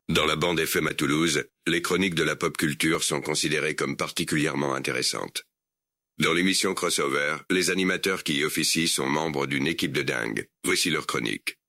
Dans la bande FM à Toulouse, les chroniques de la pop culture sont considérées comme particulièrement intéressantes. Dans l'émission Crossover, les animateurs qui y officient sont membres d'une équipe de dingue. Voici leur chronique.